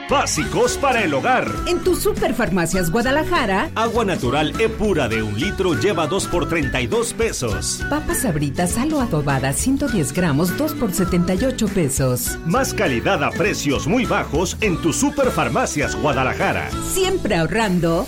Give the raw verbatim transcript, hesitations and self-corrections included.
Básicos para el hogar. En tu Superfarmacias Guadalajara, agua natural E-Pura de un litro lleva dos por treinta y dos pesos. Papas Sabritas Salo adobada ciento diez gramos, dos por setenta y ocho pesos. Más calidad a precios muy bajos en tu Superfarmacias Guadalajara. Siempre ahorrando,